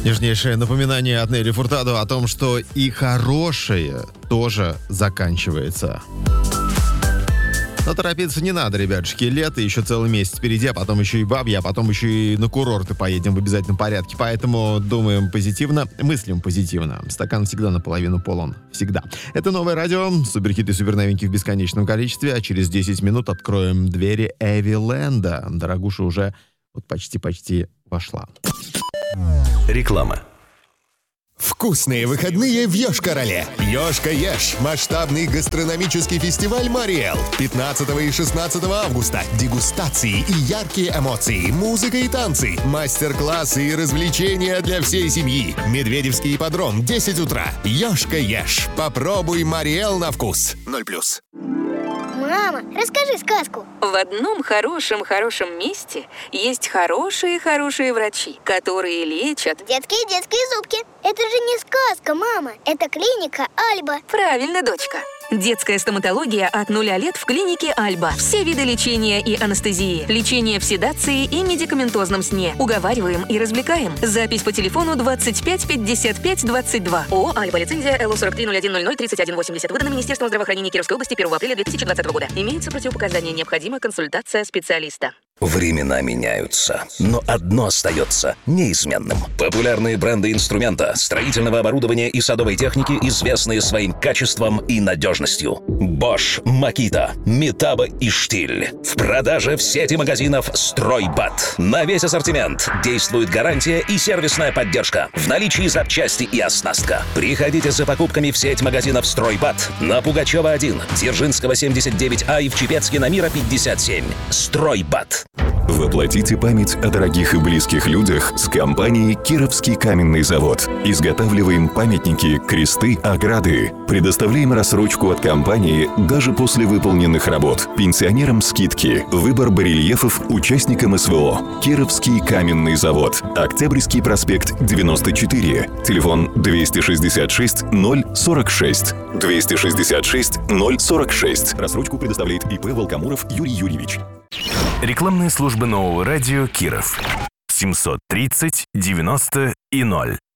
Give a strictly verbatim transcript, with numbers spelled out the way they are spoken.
Нежнейшее напоминание от Нелли Фуртадо о том, что и хорошее тоже заканчивается. Но торопиться не надо, ребятушки. Лето, еще целый месяц впереди, а потом еще и бабья, а потом еще и на курорты поедем в обязательном порядке. Поэтому думаем позитивно, мыслим позитивно. Стакан всегда наполовину полон. Всегда. Это новое радио. Суперхиты и суперновинки в бесконечном количестве. А через десять минут откроем двери Эвиленда. Дорогуша уже вот почти-почти вошла. Реклама. Вкусные выходные в Йошкар-Оле. Йошка Еш. Масштабный гастрономический фестиваль «Мариэл». пятнадцатого и шестнадцатого августа. Дегустации и яркие эмоции. Музыка и танцы. Мастер-классы и развлечения для всей семьи. Медведевский ипподром. десять утра. Йошка Еш. Попробуй «Мариэл» на вкус. ноль плюс. Мама, расскажи сказку. В одном хорошем-хорошем месте есть хорошие-хорошие врачи, которые лечат... Детские-детские зубки. Это же не сказка, мама. Это клиника Альба. Правильно, дочка. Детская стоматология от нуля лет в клинике Альба. Все виды лечения и анестезии. Лечение в седации и медикаментозном сне. Уговариваем и развлекаем. Запись по телефону двадцать пять пятьдесят пять двадцать два. ООО «Альба». Лицензия эл о сорок три ноль один ноль ноль тридцать один восемьдесят. Выдана Министерством здравоохранения Кировской области первого апреля две тысячи двадцатого года. Имеются противопоказания. Необходима консультация специалиста. Времена меняются, но одно остается неизменным. Популярные бренды инструмента, строительного оборудования и садовой техники, известные своим качеством и надежностью. Bosch, Makita, Metabo и Штиль. В продаже в сети магазинов «Стройбат». На весь ассортимент действует гарантия и сервисная поддержка. В наличии запчасти и оснастка. Приходите за покупками в сеть магазинов «Стройбат» на Пугачева один, Дзержинского семьдесят девять А и в Чепецке на Мира пятьдесят семь. «Стройбат». Воплотите память о дорогих и близких людях с компанией «Кировский каменный завод». Изготавливаем памятники, кресты, ограды. Предоставляем рассрочку от компании даже после выполненных работ. Пенсионерам скидки. Выбор барельефов участникам эс вэ о. «Кировский каменный завод». Октябрьский проспект, девяносто четыре. Телефон двести шестьдесят шесть ноль сорок шесть. двести шестьдесят шесть ноль сорок шесть. Рассрочку предоставляет и пэ Волкомуров Юрий Юрьевич. Рекламные службы нового радио «Киров». семьсот тридцать девяносто и ноль.